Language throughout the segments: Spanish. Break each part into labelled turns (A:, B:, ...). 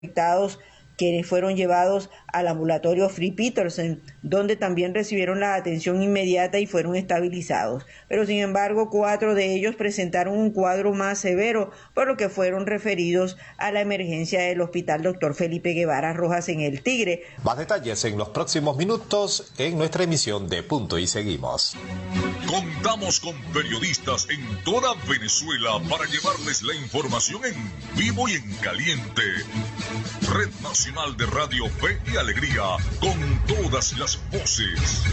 A: afectados, quienes fueron llevados al ambulatorio Free Petersen, donde también recibieron la atención inmediata y fueron estabilizados. Pero sin embargo, 4 de ellos presentaron un cuadro más severo, por lo que fueron referidos a la emergencia del Hospital Dr. Felipe Guevara Rojas en El Tigre.
B: Más detalles en los próximos minutos en nuestra emisión de Punto y Seguimos.
C: Contamos con periodistas en toda Venezuela para llevarles la información en vivo y en caliente. Red Nacional de Radio Fe y Alegría, con todas las voces.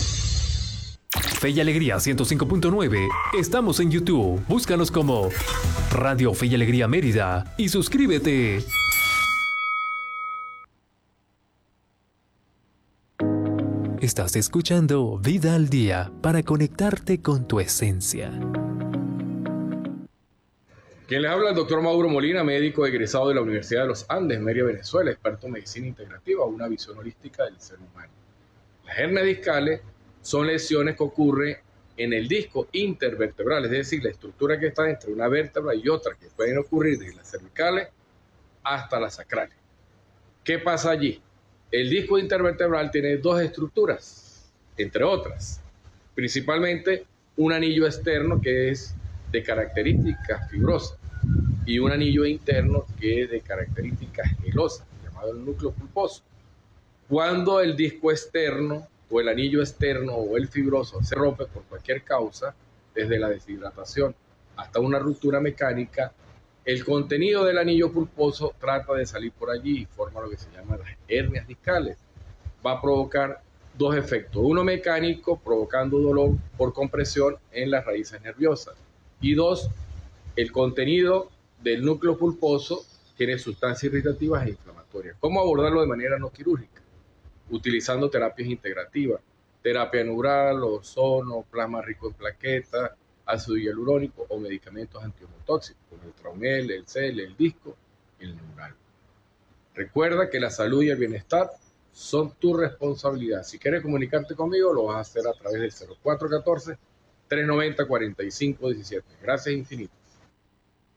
D: Fe y Alegría 105.9. Estamos en YouTube. Búscanos como Radio Fe y Alegría Mérida y suscríbete. Estás escuchando Vida al Día para conectarte con tu esencia.
E: Quien les habla, el doctor Mauro Molina, médico egresado de la Universidad de los Andes, Mérida, Venezuela, experto en medicina integrativa, una visión holística del ser humano. Las hernias discales son lesiones que ocurren en el disco intervertebral, es decir, la estructura que está entre una vértebra y otra, que pueden ocurrir desde las cervicales hasta las sacrales. ¿Qué pasa allí? El disco intervertebral tiene 2 estructuras, entre otras, principalmente un anillo externo que es de características fibrosas y un anillo interno que es de características gelosas, llamado el núcleo pulposo. Cuando el disco externo o el anillo externo o el fibroso se rompe por cualquier causa, desde la deshidratación hasta una ruptura mecánica, el contenido del anillo pulposo trata de salir por allí y forma lo que se llama las hernias discales. Va a provocar 2 efectos. Uno mecánico, provocando dolor por compresión en las raíces nerviosas. Y 2, el contenido del núcleo pulposo tiene sustancias irritativas e inflamatorias. ¿Cómo abordarlo de manera no quirúrgica? Utilizando terapias integrativas, terapia neural, ozono, plasma rico en plaquetas, ácido hialurónico o medicamentos antihormotóxicos, como el Traumel, el CEL, el disco y el neural. Recuerda que la salud y el bienestar son tu responsabilidad. Si quieres comunicarte conmigo, lo vas a hacer a través del 0414-390-4517. Gracias infinitas.